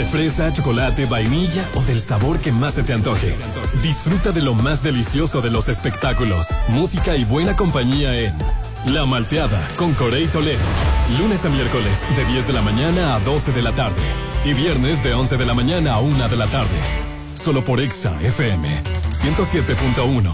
fresa, chocolate, vainilla o del sabor que más se te antoje. Disfruta de lo más delicioso de los espectáculos, música y buena compañía en La Malteada con Corey Toledo. Lunes a miércoles de 10 de la mañana a 12 de la tarde. Y viernes de 11 de la mañana a 1 de la tarde. Solo por Exa FM 107.1.